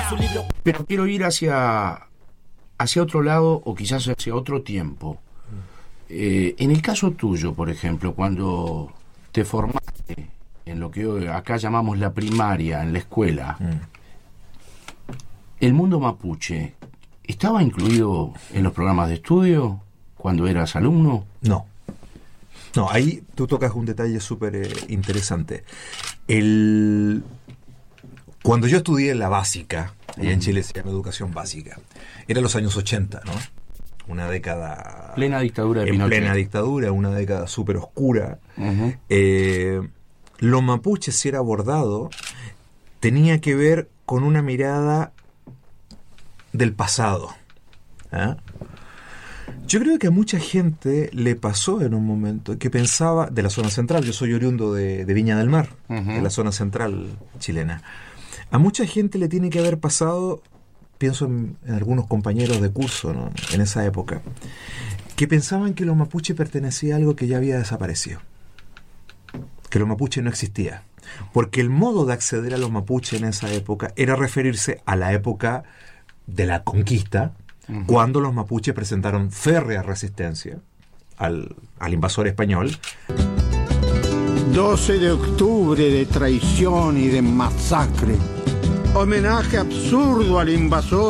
Pero quiero ir hacia otro lado o quizás hacia otro tiempo. En el caso tuyo, por ejemplo, cuando te formaste en lo que hoy acá llamamos la primaria, en la escuela, ¿el mundo mapuche estaba incluido en los programas de estudio cuando eras alumno? No, ahí tú tocas un detalle súper interesante. Cuando yo estudié la básica, allá en Chile se llama educación básica, eran los años 80, ¿no? Una década... Plena dictadura de en Pinochet. Plena dictadura, una década súper oscura. Lo mapuche, si era abordado, tenía que ver con una mirada del pasado. ¿Ah? Yo creo que a mucha gente le pasó en un momento que pensaba, de la zona central, yo soy oriundo de Viña del Mar, de la zona central chilena. A mucha gente le tiene que haber pasado, pienso en algunos compañeros de curso, ¿no?, en esa época, que pensaban que los mapuche pertenecía a algo que ya había desaparecido, que los mapuche no existía, porque el modo de acceder a los mapuche en esa época era referirse a la época de la conquista, cuando los mapuches presentaron férrea resistencia al invasor español. 12 de octubre de traición y de masacre. Homenaje absurdo al invasor.